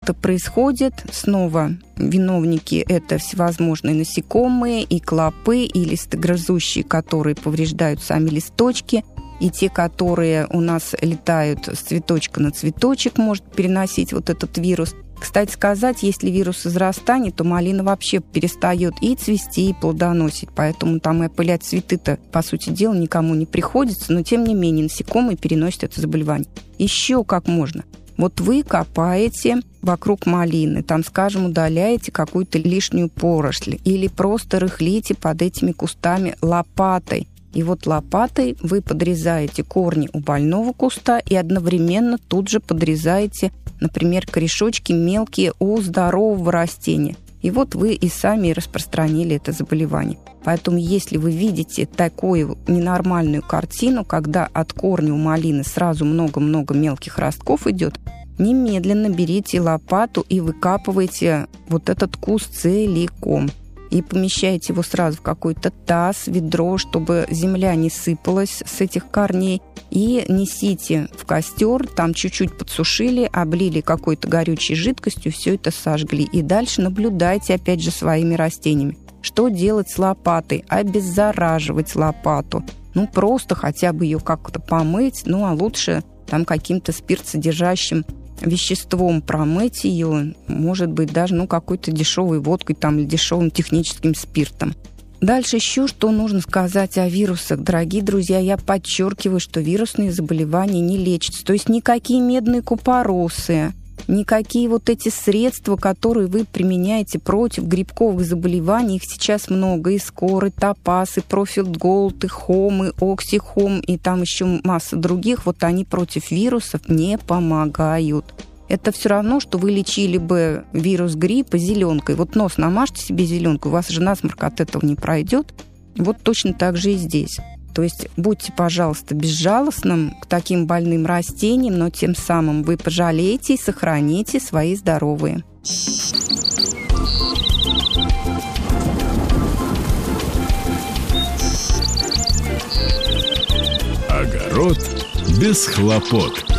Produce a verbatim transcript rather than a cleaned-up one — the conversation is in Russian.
это происходит? Снова виновники – это всевозможные насекомые, и клопы, и листогрызущие, которые повреждают сами листочки, и те, которые у нас летают с цветочка на цветочек, может переносить вот этот вирус. Кстати сказать, если вирус израстания, то малина вообще перестает и цвести, и плодоносить. Поэтому там и опылять цветы-то, по сути дела, никому не приходится. Но, тем не менее, насекомые переносят это заболевание. Еще как можно. Вот вы копаете вокруг малины, там, скажем, удаляете какую-то лишнюю поросль или просто рыхлите под этими кустами лопатой. И вот лопатой вы подрезаете корни у больного куста и одновременно тут же подрезаете, например, корешочки мелкие у здорового растения. И вот вы и сами распространили это заболевание. Поэтому если вы видите такую ненормальную картину, когда от корня у малины сразу много-много мелких ростков идет, немедленно берите лопату и выкапывайте вот этот куст целиком. И помещаете его сразу в какой-то таз, ведро, чтобы земля не сыпалась с этих корней. И несите в костер, там чуть-чуть подсушили, облили какой-то горючей жидкостью, все это сожгли. И дальше наблюдайте, опять же, своими растениями. Что делать с лопатой? Обеззараживать лопату. Ну, просто хотя бы ее как-то помыть, ну, а лучше там каким-то спиртсодержащим веществом промыть ее, может быть, даже ну, какой-то дешевой водкой там, или дешевым техническим спиртом. Дальше еще что нужно сказать о вирусах. Дорогие друзья, я подчеркиваю, что вирусные заболевания не лечатся. То есть никакие медные купоросы, никакие вот эти средства, которые вы применяете против грибковых заболеваний, их сейчас много, и скор, и топаз, и профилд голд, и хом, и оксихом, и там еще масса других, вот они против вирусов не помогают. Это все равно, что вы лечили бы вирус гриппа зеленкой. Вот нос намажьте себе зеленкой, у вас же насморк от этого не пройдет. Вот точно так же и здесь. То есть будьте, пожалуйста, безжалостным к таким больным растениям, но тем самым вы пожалеете и сохраните свои здоровые. Огород без хлопот.